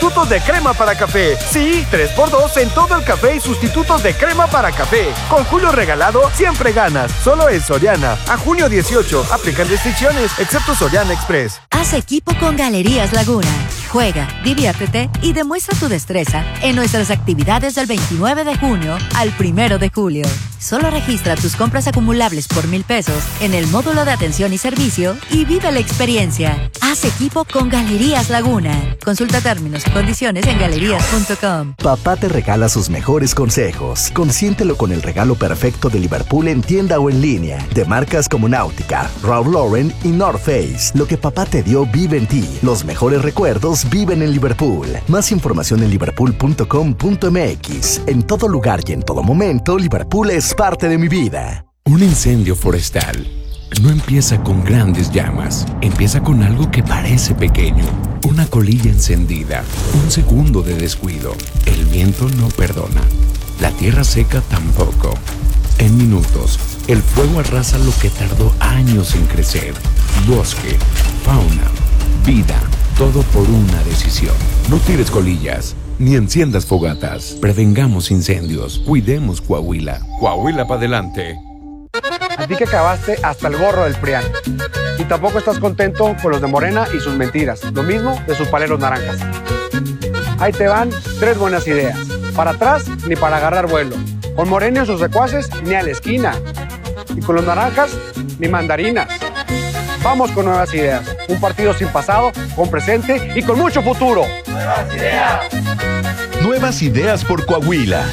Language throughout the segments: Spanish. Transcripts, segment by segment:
sustitutos de crema para café. Sí, 3x2 en todo el café y sustitutos de crema para café. Con julio regalado, siempre ganas. Solo en Soriana. A junio 18. Aplican restricciones, excepto Soriana Express. Haz equipo con Galerías Laguna. Juega, diviértete y demuestra tu destreza en nuestras actividades del 29 de junio al 1 de julio. Solo registra tus compras acumulables por $1,000 en el módulo de atención y servicio y vive la experiencia. Haz equipo con Galerías Laguna. Consulta términos y condiciones en galerías.com. Papá te regala sus mejores consejos. Consiéntelo con el regalo perfecto de Liverpool en tienda o en línea. De marcas como Náutica, Ralph Lauren y North Face. Lo que papá te dio vive en ti. Los mejores recuerdos viven en Liverpool. Más información en liverpool.com.mx. En todo lugar y en todo momento, Liverpool es parte de mi vida. Un incendio forestal no empieza con grandes llamas. Empieza con algo que parece pequeño. Una colilla encendida. Un segundo de descuido. El viento no perdona. La tierra seca tampoco. En minutos, el fuego arrasa lo que tardó años en crecer. Bosque, fauna, vida. Todo por una decisión. No tires colillas, ni enciendas fogatas. Prevengamos incendios. Cuidemos Coahuila. Coahuila para adelante. A ti que acabaste hasta el gorro del PRIAN. Y tampoco estás contento con los de Morena y sus mentiras. Lo mismo de sus paleros naranjas. Ahí te van 3 buenas ideas. Para atrás, ni para agarrar vuelo. Con Morena y sus secuaces, ni a la esquina. Y con los naranjas, ni mandarinas. Vamos con nuevas ideas. Un partido sin pasado, con presente y con mucho futuro. ¡Nuevas ideas! Nuevas ideas por Coahuila.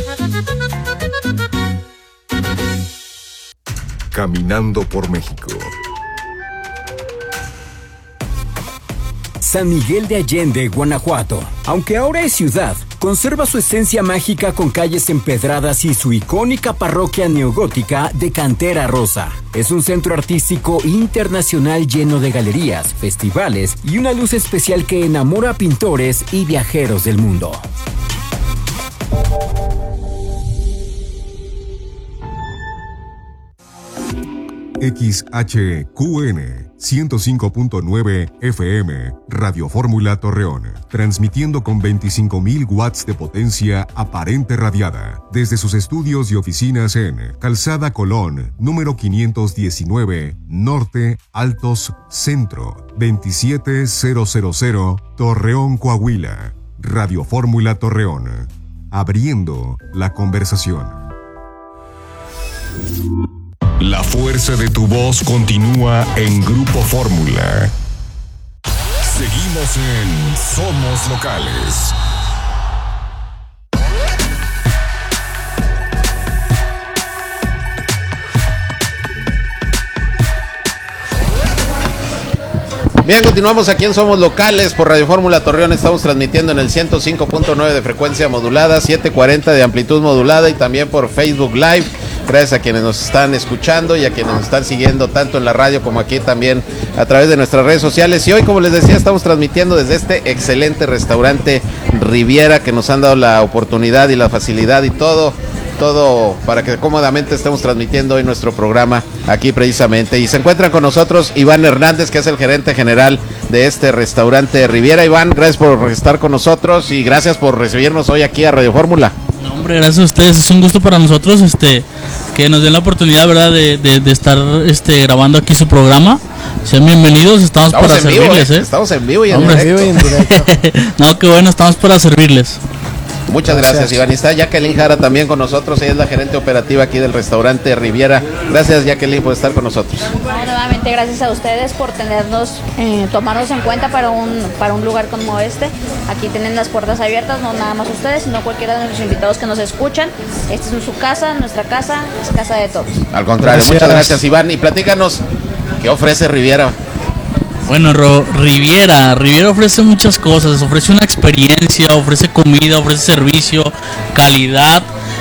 Caminando por México. San Miguel de Allende, Guanajuato. Aunque ahora es ciudad, conserva su esencia mágica con calles empedradas y su icónica parroquia neogótica de cantera rosa. Es un centro artístico internacional lleno de galerías, festivales y una luz especial que enamora a pintores y viajeros del mundo. XHQN 105.9 FM, Radio Fórmula Torreón, transmitiendo con 25.000 watts de potencia aparente radiada, desde sus estudios y oficinas en Calzada Colón, número 519, Norte, Altos, Centro, 27000, Torreón, Coahuila. Radio Fórmula Torreón, abriendo la conversación. La fuerza de tu voz continúa en Grupo Fórmula. Seguimos en Somos Locales. Bien, continuamos aquí en Somos Locales por Radio Fórmula Torreón. Estamos transmitiendo en el 105.9 de frecuencia modulada, 740 de amplitud modulada y también por Facebook Live. Gracias a quienes nos están escuchando y a quienes nos están siguiendo tanto en la radio como aquí también a través de nuestras redes sociales. Y hoy, como les decía, estamos transmitiendo desde este excelente restaurante Riviera, que nos han dado la oportunidad y la facilidad y todo para que cómodamente estemos transmitiendo hoy nuestro programa aquí precisamente. Y se encuentran con nosotros Iván Hernández, que es el gerente general de este restaurante Riviera. Iván, gracias por estar con nosotros y gracias por recibirnos hoy aquí a Radio Fórmula. No, hombre, gracias a ustedes, es un gusto para nosotros que nos den la oportunidad, ¿verdad?, de estar grabando aquí su programa. Sean bienvenidos, estamos para servirles, Estamos en vivo y en directo. No, qué bueno, estamos para servirles. Muchas gracias, Iván. Y está Jacqueline Jara también con nosotros. Ella es la gerente operativa aquí del restaurante Riviera. Gracias, Jacqueline, por estar con nosotros. Nuevamente, gracias a ustedes por tomarnos en cuenta para un lugar como este. Aquí tienen las puertas abiertas, no nada más ustedes, sino cualquiera de nuestros invitados que nos escuchan. Esta es su casa, nuestra casa, es casa de todos. Al contrario, muchas gracias, Iván. Y platícanos, ¿qué ofrece Riviera? Bueno, Riviera ofrece muchas cosas, ofrece una experiencia, ofrece comida, ofrece servicio, calidad,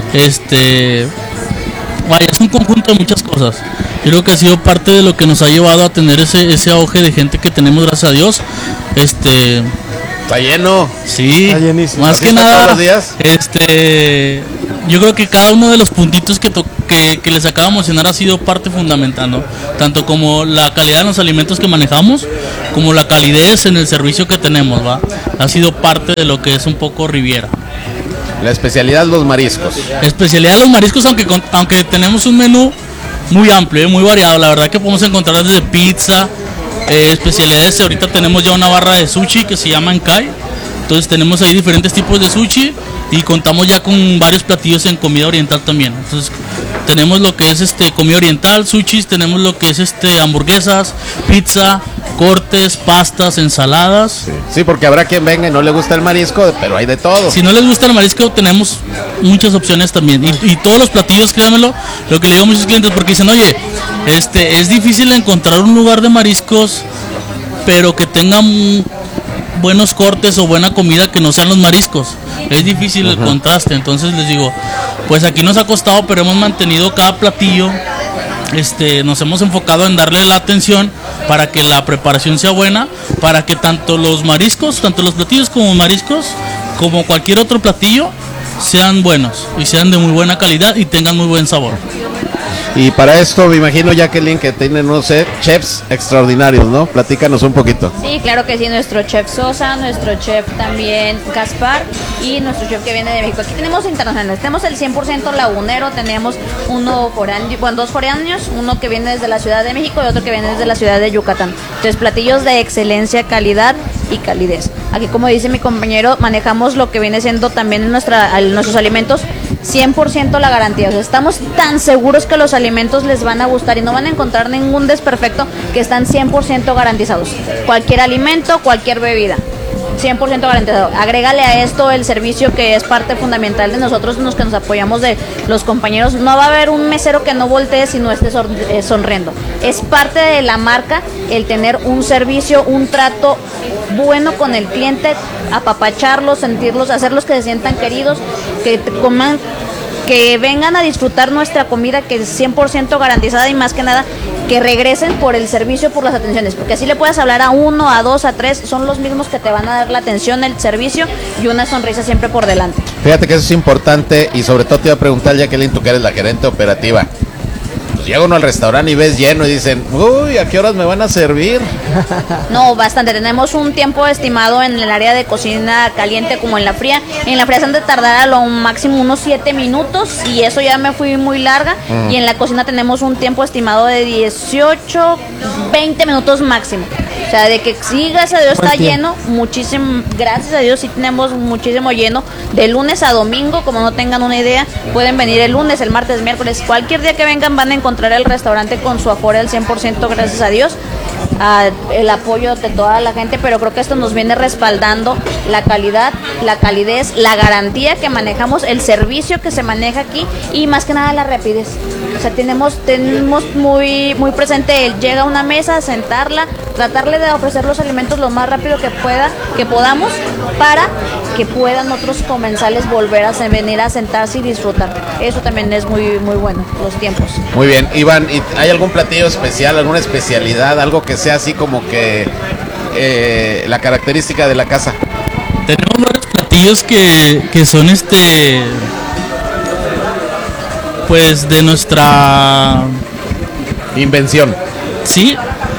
vaya, es un conjunto de muchas cosas. Yo creo que ha sido parte de lo que nos ha llevado a tener ese auge de gente que tenemos, gracias a Dios. Está lleno. Sí, está llenísimo. Más que nada, todos los días. Yo creo que cada uno de los puntitos que les acabo de mencionar ha sido parte fundamental, ¿no? Tanto como la calidad de los alimentos que manejamos, como la calidez en el servicio que tenemos, ¿va? Ha sido parte de lo que es un poco Riviera. La especialidad, los mariscos. Especialidad de los mariscos, aunque tenemos un menú muy amplio, muy variado. La verdad que podemos encontrar desde pizza, especialidades. Ahorita tenemos ya una barra de sushi que se llama Enkai. Entonces tenemos ahí diferentes tipos de sushi y contamos ya con varios platillos en comida oriental también. Entonces tenemos lo que es comida oriental, sushis, tenemos lo que es hamburguesas, pizza, cortes, pastas, ensaladas. Sí, porque habrá quien venga y no le gusta el marisco, pero hay de todo. Si no les gusta el marisco, tenemos muchas opciones también. Y todos los platillos, créanmelo, lo que le digo a muchos clientes, porque dicen, oye, es difícil encontrar un lugar de mariscos, pero que tengan buenos cortes o buena comida que no sean los mariscos. Es difícil el contraste. Entonces les digo, pues aquí nos ha costado, pero hemos mantenido cada platillo. Nos hemos enfocado en darle la atención para que la preparación sea buena, para que tanto los mariscos, tanto los platillos como mariscos, como cualquier otro platillo, sean buenos y sean de muy buena calidad y tengan muy buen sabor. Y para esto me imagino, Jacqueline, que tienen, no sé, chefs extraordinarios, ¿no? Platícanos un poquito. Sí, claro que sí, nuestro chef Sosa, nuestro chef también Gaspar y nuestro chef que viene de México. Aquí tenemos internacionales, tenemos el 100% lagunero, tenemos uno foráneo, bueno, dos foráneos, uno que viene desde la Ciudad de México y otro que viene desde la ciudad de Yucatán. Entonces, platillos de excelencia, calidad y calidez. Aquí, como dice mi compañero, manejamos lo que viene siendo también en nuestros alimentos, 100% la garantía. O sea, estamos tan seguros que los alimentos les van a gustar y no van a encontrar ningún desperfecto, que están 100% garantizados. Cualquier alimento, cualquier bebida, 100% garantizado. Agrégale a esto el servicio, que es parte fundamental de nosotros, los que nos apoyamos de los compañeros. No va a haber un mesero que no voltee si no esté sonriendo. Es parte de la marca el tener un servicio, un trato bueno con el cliente, apapacharlos, sentirlos, hacerlos que se sientan queridos, que coman, que vengan a disfrutar nuestra comida, que es 100% garantizada, y más que nada que regresen por el servicio, por las atenciones, porque así le puedes hablar a uno, a dos, a tres, son los mismos que te van a dar la atención, el servicio y una sonrisa siempre por delante. Fíjate que eso es importante, y sobre todo te iba a preguntar, Jacqueline, tú que eres la gerente operativa. Pues llega uno al restaurante y ves lleno y dicen, uy, ¿a qué horas me van a servir? No, bastante. Tenemos un tiempo estimado en el área de cocina caliente como en la fría. En la fría se han de tardar a lo máximo unos 7 minutos y eso ya me fui muy larga. Y en la cocina tenemos un tiempo estimado de 18, 20 minutos máximo. O sea, de que sí, gracias a Dios está lleno, muchísimo, gracias a Dios sí tenemos muchísimo lleno, de lunes a domingo, como no tengan una idea, pueden venir el lunes, el martes, miércoles, cualquier día que vengan van a encontrar el restaurante con su aforo al 100%, gracias a Dios, el apoyo de toda la gente, pero creo que esto nos viene respaldando la calidad, la calidez, la garantía que manejamos, el servicio que se maneja aquí y más que nada la rapidez. O sea, tenemos muy presente el llega a una mesa, sentarla, tratarle de ofrecer los alimentos lo más rápido que podamos, para que puedan otros comensales volver a venir a sentarse y disfrutar. Eso también es muy bueno, los tiempos. Muy bien, Iván, ¿hay algún platillo especial, alguna especialidad, algo que sea así como que la característica de la casa? Tenemos varios platillos que son pues de nuestra invención. Sí,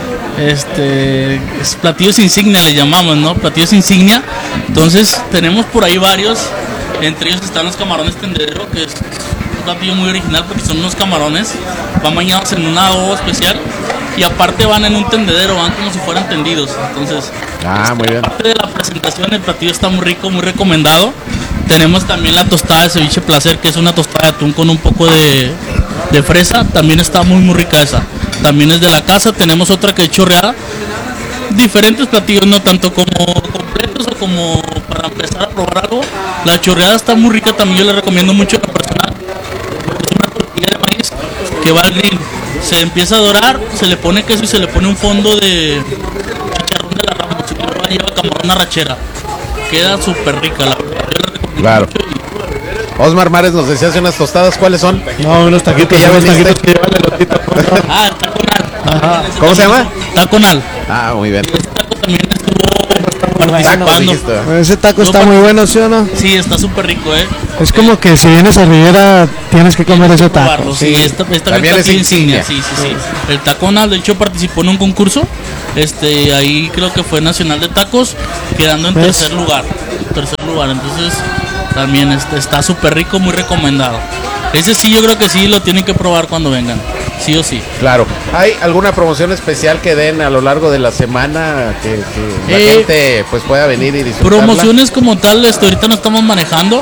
platillos insignia le llamamos, ¿no? Platillos insignia. Entonces tenemos por ahí varios. Entre ellos están los camarones tendedero, que es un platillo muy original porque son unos camarones, van bañados en un adobo especial y aparte van en un tendedero, van como si fueran tendidos. Entonces, muy bien. Aparte de la presentación, el platillo está muy rico, muy recomendado. Tenemos también la tostada de ceviche placer, que es una tostada de atún con un poco de fresa. También está muy rica esa. También es de la casa. Tenemos otra que es chorreada. Diferentes platillos, no tanto como completos o como para empezar a probar algo. La chorreada está muy rica también, yo le recomiendo mucho a la persona. Es una tortilla de maíz que va al grill. Se empieza a dorar, se le pone queso y se le pone un fondo de chicharrón de la rama. Si no, lleva camarón arrachera. Queda súper rica, la verdad. Yo la recomiendo mucho. Osmar Mares nos decía hace unas tostadas, ¿cuáles son? No, unos taquitos, ya unos vendiste. taquitos que llevan la gotita. Taconal. ¿Cómo se llama? Taconal. Muy bien. Este taco también estuvo participando. Ese taco está muy bueno, ¿sí o no? Sí, está súper rico, Es como que si vienes a Riviera tienes que comer ese taco. Sí, esta también es insignia. Sí. El Tacona, de hecho, participó en un concurso. Ahí creo que fue Nacional de Tacos, quedando en tercer lugar. Entonces, también está súper rico, muy recomendado. Ese sí, yo creo que sí lo tienen que probar cuando vengan, sí o sí. Claro. ¿Hay alguna promoción especial que den a lo largo de la semana que la gente pues pueda venir y disfrutarla? Promociones como tal, ahorita no estamos manejando.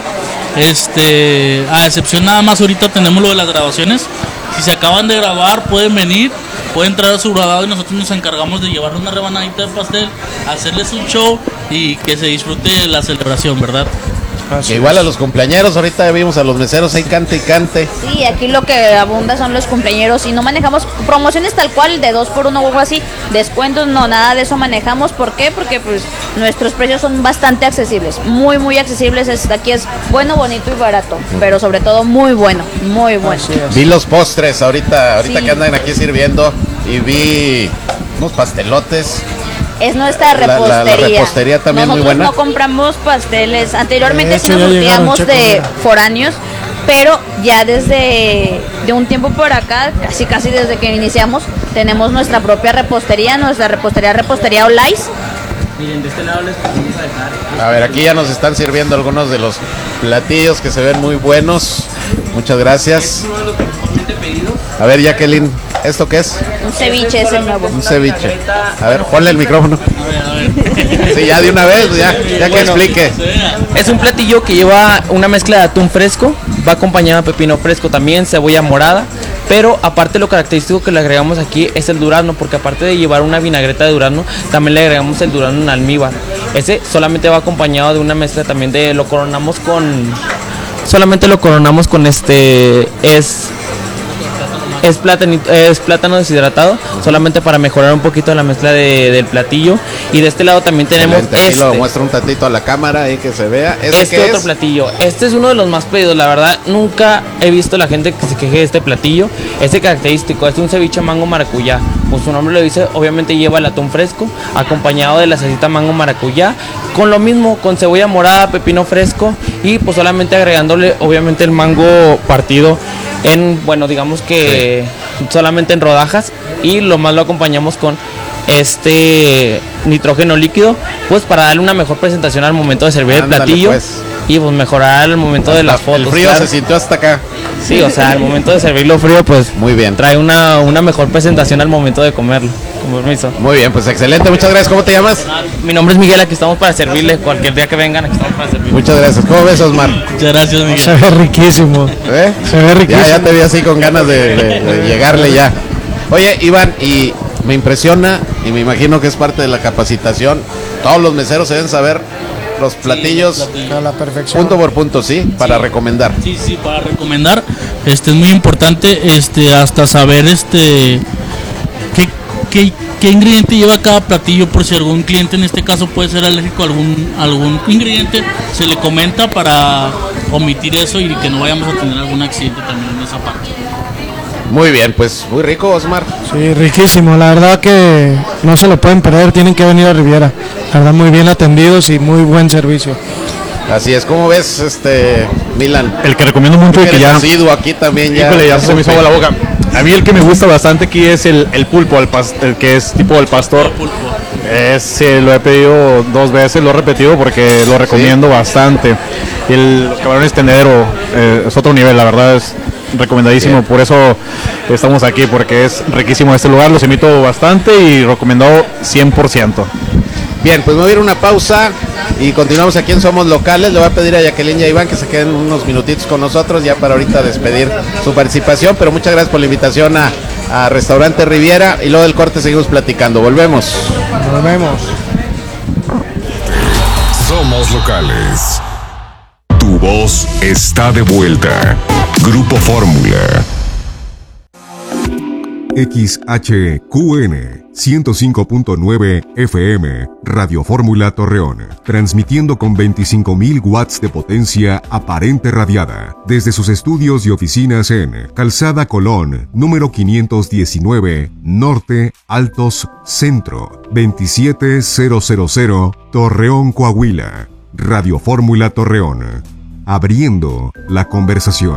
A excepción nada más, ahorita tenemos lo de las grabaciones. Si se acaban de grabar, pueden venir, pueden entrar a su grabado y nosotros nos encargamos de llevarles una rebanadita de pastel, hacerles un show y que se disfrute la celebración, ¿verdad? Igual a los cumpleañeros, ahorita vimos a los meseros ahí cante y cante. Sí, aquí lo que abunda son los cumpleañeros y no manejamos promociones tal cual de 2x1 o algo así, descuentos, no, nada de eso manejamos. ¿Por qué? Porque pues nuestros precios son bastante accesibles, muy accesibles. Aquí es bueno, bonito y barato, pero sobre todo muy bueno. Vi los postres ahorita que andan aquí sirviendo y vi unos pastelotes. Es nuestra repostería. La repostería también nosotros muy buena. No compramos pasteles. Anteriormente sí nos surtíamos de foráneos, pero ya desde un tiempo por acá, casi desde que iniciamos, tenemos nuestra propia repostería, Repostería Olais. Miren, de este lado les podemos dejar. A ver, aquí ya nos están sirviendo algunos de los platillos que se ven muy buenos. Muchas gracias. Es uno de los principalmente pedidos. A ver, Jacqueline, ¿esto qué es? Un ceviche es el nuevo. Un ceviche. A ver, ponle el micrófono. A ver. Sí, ya de una vez, ya que explique. Es un platillo que lleva una mezcla de atún fresco, va acompañado de pepino fresco también, cebolla morada, pero aparte lo característico que le agregamos aquí es el durazno, porque aparte de llevar una vinagreta de durazno, también le agregamos el durazno en almíbar. Ese solamente va acompañado de una mezcla también lo coronamos con es plátano deshidratado, solamente para mejorar un poquito la mezcla del platillo. Y de este lado también tenemos Ahí lo muestro un tantito a la cámara y que se vea. Otro platillo. Este es uno de los más pedidos, la verdad. Nunca he visto la gente que se queje de este platillo. Este característico es un ceviche mango maracuyá. Pues su nombre lo dice, obviamente lleva el atún fresco, acompañado de la salsita mango maracuyá, con lo mismo, con cebolla morada, pepino fresco y pues solamente agregándole obviamente el mango partido digamos que solamente en rodajas, y lo más lo acompañamos con nitrógeno líquido, pues para darle una mejor presentación al momento de servir el platillo, pues. Y pues mejorar al momento de las fotos. El frío se sintió hasta acá. Sí, o sea, al momento de servirlo frío, pues muy bien. Trae una mejor presentación al momento de comerlo. Con permiso. Muy bien, pues excelente, muchas gracias. ¿Cómo te llamas? Mi nombre es Miguel, aquí estamos para servirle. Cualquier día que vengan, aquí estamos para servirle. Muchas gracias. ¿Cómo ves, Osmar? Muchas gracias, Miguel. Se ve riquísimo. Se ve riquísimo. Ya te vi así con ganas de llegarle ya. Oye, Iván, y me impresiona, y me imagino que es parte de la capacitación, todos los meseros se deben saber los platillos a la perfección, punto por punto, ¿sí? Para recomendar. Sí, para recomendar. Es muy importante hasta saber qué ingrediente lleva cada platillo, por si algún cliente en este caso puede ser alérgico a algún ingrediente, se le comenta para omitir eso y que no vayamos a tener algún accidente también en esa parte. Muy bien, pues muy rico, Osmar. Sí, riquísimo, la verdad que no se lo pueden perder, tienen que venir a Riviera. La verdad, muy bien atendidos y muy buen servicio. Así es, ¿cómo ves, Milan? El que recomiendo mucho y que ya... sido aquí también ya... Híjole, ya se me hizo agua la boca. A mí el que me gusta bastante aquí es el pulpo, el que es tipo del pastor. Lo he pedido 2 veces, lo he repetido porque lo recomiendo bastante. Y los camarones tendero es otro nivel, la verdad es recomendadísimo. Por eso estamos aquí, porque es riquísimo este lugar, los invito bastante y recomendado 100%. Bien, pues me voy a ir a una pausa y continuamos aquí en Somos Locales. Le voy a pedir a Jacqueline y a Iván que se queden unos minutitos con nosotros ya para ahorita despedir su participación, pero muchas gracias por la invitación a Restaurante Riviera, y luego del corte seguimos platicando. Volvemos. Somos Locales. Tu voz está de vuelta. Grupo Fórmula. XHQN 105.9 FM, Radio Fórmula Torreón, transmitiendo con 25.000 watts de potencia aparente radiada, desde sus estudios y oficinas en Calzada Colón, número 519, Norte, Altos, Centro, 27000, Torreón, Coahuila. Radio Fórmula Torreón, abriendo la conversación.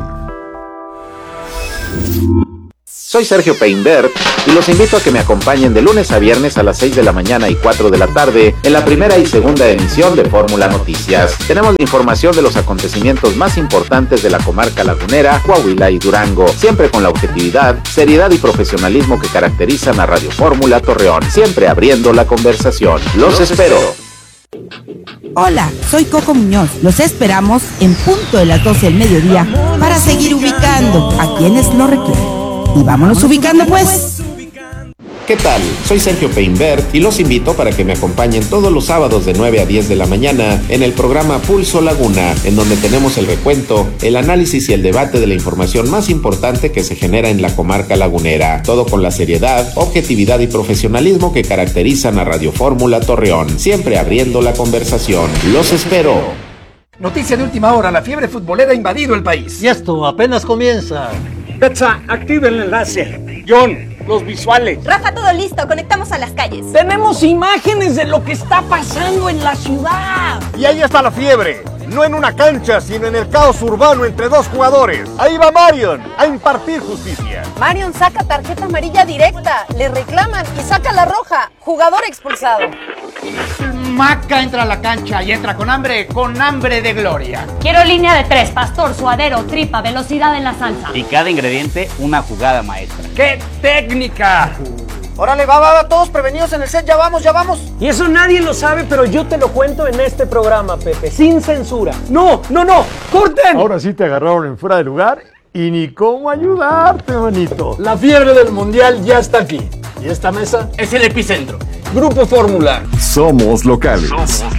Soy Sergio Peinbert y los invito a que me acompañen de lunes a viernes a las 6 de la mañana y 4 de la tarde en la primera y segunda emisión de Fórmula Noticias. Tenemos la información de los acontecimientos más importantes de la comarca lagunera, Coahuila y Durango, siempre con la objetividad, seriedad y profesionalismo que caracterizan a Radio Fórmula Torreón, siempre abriendo la conversación. Los espero. Hola, soy Coco Muñoz. Los esperamos en punto de las 12 del mediodía para seguir ubicando a quienes lo requieren. Y vámonos ubicando pues. ¿Qué tal? Soy Sergio Peinbert y los invito para que me acompañen todos los sábados de 9 a 10 de la mañana en el programa Pulso Laguna, en donde tenemos el recuento, el análisis y el debate de la información más importante que se genera en la comarca lagunera. Todo con la seriedad, objetividad y profesionalismo que caracterizan a Radio Fórmula Torreón, siempre abriendo la conversación. Los espero. Noticia de última hora, la fiebre futbolera ha invadido el país. Y esto apenas comienza. Betsa, activa el enlace. John, los visuales. Rafa, todo listo, conectamos a las calles. Tenemos imágenes de lo que está pasando en la ciudad. Y ahí está la fiebre. No en una cancha, sino en el caos urbano entre dos jugadores. Ahí va Marion a impartir justicia. Marion saca tarjeta amarilla directa, le reclaman y saca la roja. Jugador expulsado. Maca entra a la cancha y entra con hambre de gloria. Quiero línea de 3, pastor, suadero, tripa, velocidad en la salsa. Y cada ingrediente una jugada maestra. ¡Qué técnica! Órale, va, todos prevenidos en el set, ya vamos. Y eso nadie lo sabe, pero yo te lo cuento en este programa, Pepe, sin censura. ¡No! ¡Corten! Ahora sí te agarraron en fuera de lugar y ni cómo ayudarte, manito. La fiebre del mundial ya está aquí. Y esta mesa es el epicentro. Grupo Fórmula. Somos locales.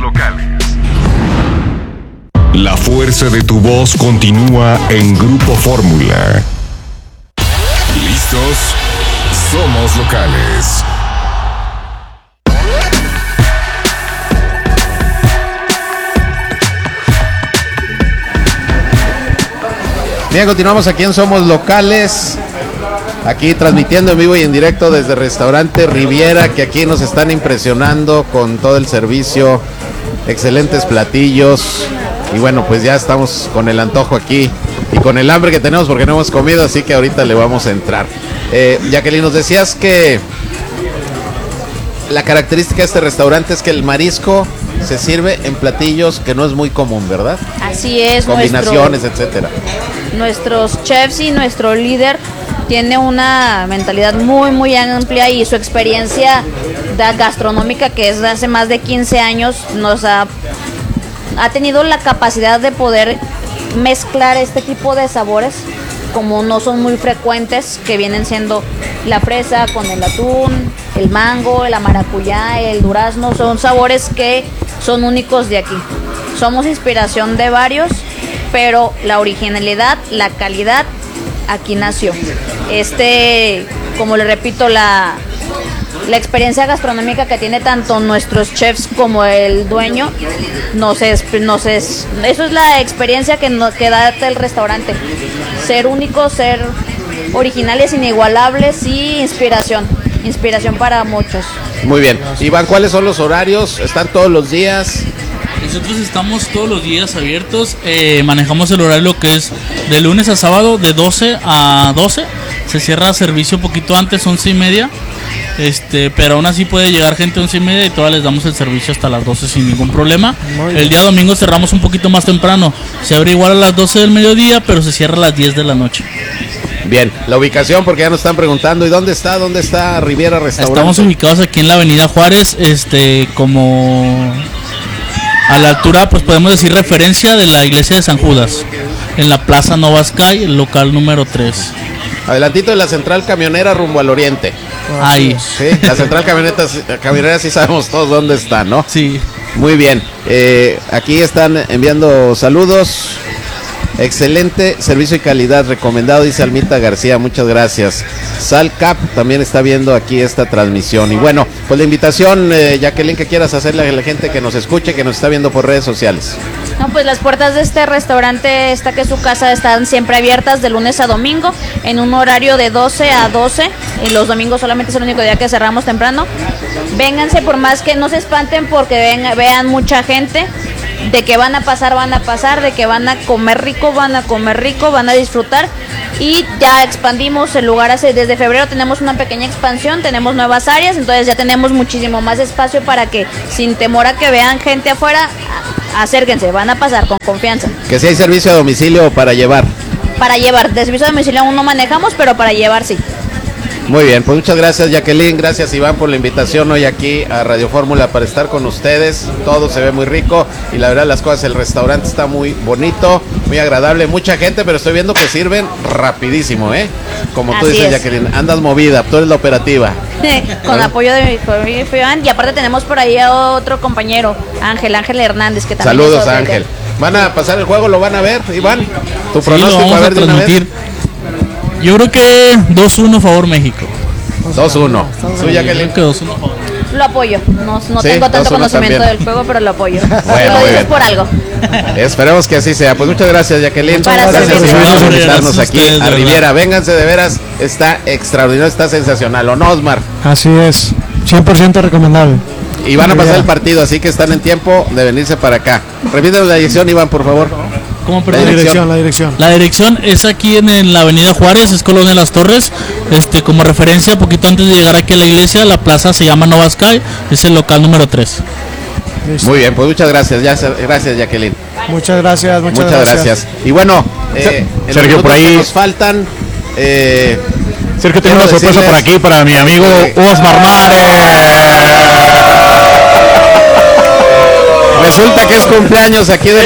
La fuerza de tu voz continúa en Grupo Fórmula. ¿Listos? Somos locales. Bien, continuamos aquí en Somos Locales. Aquí transmitiendo en vivo y en directo desde Restaurante Riviera, que aquí nos están impresionando con todo el servicio, excelentes platillos. Y bueno, pues ya estamos con el antojo aquí y con el hambre que tenemos porque no hemos comido, así que ahorita le vamos a entrar. Jacqueline, nos decías que la característica de este restaurante es que el marisco se sirve en platillos que no es muy común, ¿verdad? Así es. Combinaciones, etcétera. Nuestros chefs y nuestro líder tiene una mentalidad muy amplia y su experiencia gastronómica, que es de hace más de 15 años, nos ha tenido la capacidad de poder mezclar este tipo de sabores, como no son muy frecuentes, que vienen siendo la fresa con el atún, el mango, la maracuyá, el durazno. Son sabores que son únicos de aquí. Somos inspiración de varios, pero la originalidad, la calidad, aquí nació. Como le repito, la experiencia gastronómica que tiene tanto nuestros chefs como el dueño, eso es la experiencia que da el restaurante. Ser únicos, ser originales, inigualables y inspiración para muchos. Muy bien. Iván, ¿cuáles son los horarios? ¿Están todos los días? Nosotros estamos todos los días abiertos, manejamos el horario que es de lunes a sábado de 12 a 12, se cierra servicio un poquito antes, 11:30, pero aún así puede llegar gente 11:30 y todas les damos el servicio hasta las 12 sin ningún problema. El día domingo cerramos un poquito más temprano, se abre igual a las 12 del mediodía, pero se cierra a las 10 de la noche. Bien, la ubicación, porque ya nos están preguntando, ¿y dónde está Riviera Restaurante? Estamos ubicados aquí en la avenida Juárez, como a la altura, pues podemos decir referencia de la iglesia de San Judas, en la Plaza Nova Sky, el local número 3. Adelantito de la central camionera rumbo al oriente. Ahí. Sí, la central camionera sí sabemos todos dónde está, ¿no? Sí. Muy bien, aquí están enviando saludos. Excelente servicio y calidad, recomendado, dice Almita García, muchas gracias. Sal Cap también está viendo aquí esta transmisión. Y bueno, pues la invitación, Jacqueline, que quieras hacerle a la gente que nos escuche, que nos está viendo por redes sociales. No, pues las puertas de este restaurante, esta que es su casa, están siempre abiertas de lunes a domingo, en un horario de 12 a 12, y los domingos solamente es el único día que cerramos temprano. Vénganse, por más que no se espanten, porque vean mucha gente. De que van a pasar, de que van a comer rico, van a disfrutar. Y ya expandimos el lugar, desde febrero tenemos una pequeña expansión, tenemos nuevas áreas, entonces ya tenemos muchísimo más espacio para que, sin temor a que vean gente afuera, acérquense, van a pasar con confianza. Que si hay servicio a domicilio para llevar. Para llevar, de servicio a domicilio aún no manejamos, pero para llevar sí. Muy bien, pues muchas gracias, Jacqueline, gracias Iván por la invitación hoy aquí a Radio Fórmula para estar con ustedes. Todo se ve muy rico y la verdad las cosas, el restaurante está muy bonito, muy agradable, mucha gente, pero estoy viendo que sirven rapidísimo, como tú dices, Jacqueline, andas movida, tú eres la operativa. Con apoyo de mi Iván, y aparte tenemos por ahí a otro compañero, Ángel Hernández, que también saludos a Ángel. ¿Van a pasar el juego? ¿Lo van a ver, Iván? ¿Tu pronóstico? Lo vamos a transmitir. Yo creo que 2-1 favor México. 2-1. ¿Tú, Jacqueline? 2-1. Lo apoyo. No sí, tengo tanto conocimiento también del juego, pero lo apoyo. Bueno, lo muy dices bien. por algo. Esperemos que así sea. Pues muchas gracias, Jacqueline. Muchas gracias por invitarnos gracias aquí ustedes, a Riviera. Vénganse, de veras. Está extraordinario, está sensacional. ¿O no, Osmar? Así es, 100% recomendable. Y van a pasar el partido, así que están en tiempo de venirse para acá. Repítanos la dirección, Iván, por favor. ¿Cómo, perdón? La dirección. La dirección es aquí en la avenida Juárez, es Colonia Las Torres. Como referencia, poquito antes de llegar aquí a la iglesia, la plaza se llama Nova Sky, es el local número 3. Listo. Muy bien, pues muchas gracias. Gracias, Jacqueline. Muchas gracias. Muchas gracias. Y bueno, Sergio, por ahí nos faltan. Sergio, tengo una sorpresa por aquí para mi amigo Osmar Mares. Resulta que es cumpleaños aquí del